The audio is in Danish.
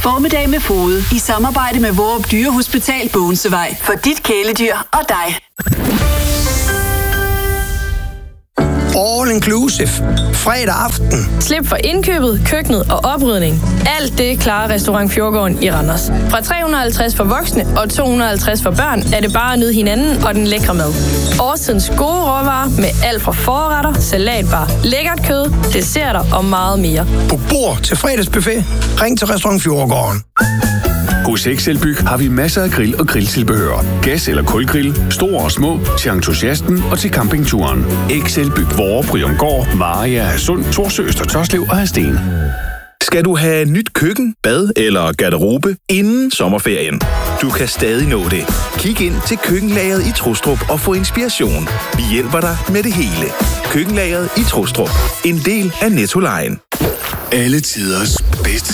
Formiddag med Fode i samarbejde med Vorup Dyrehospital Bogense-vej. For dit kæledyr og dig. All inclusive. Fredag aften. Slip for indkøbet, køkkenet og oprydning. Alt det klarer Restaurant Fjordgården i Randers. Fra 350 for voksne og 250 for børn er det bare at nyde hinanden og den lækre mad. Årstidens gode råvarer med alt fra forretter, salatbar, lækkert kød, desserter og meget mere. Book bord til fredagsbuffet. Ring til Restaurant Fjordgården. Hos Excelbyg har vi masser af grill og grilltilbehør. Gas- eller kulgrill, store og små, til entusiasten og til campingturen. Excelbyg, Vorup, Ryomgård, Mariager, Hadsund, Thorsø, Øster Tørslev og Hadsten. Skal du have nyt køkken, bad eller garderobe inden sommerferien? Du kan stadig nå det. Kig ind til Køkkenlageret i Trustrup og få inspiration. Vi hjælper dig med det hele. Køkkenlageret i Trustrup. En del af Nettoline. Alle tiders bedste